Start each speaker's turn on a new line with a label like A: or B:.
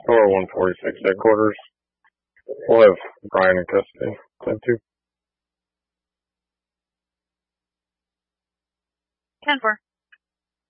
A: Or 146 headquarters. We'll have Brian in custody. 10-2.
B: 10-4.